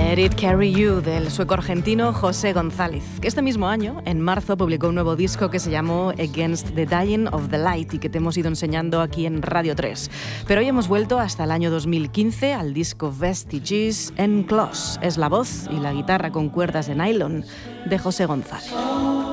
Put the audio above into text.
Let It Carry You, del sueco argentino José González, que este mismo año, en marzo, publicó un nuevo disco que se llamó Against the Dying of the Light y que te hemos ido enseñando aquí en Radio 3. Pero hoy hemos vuelto hasta el año 2015 al disco Vestiges en Close. Es la voz y la guitarra con cuerdas de nylon de José González.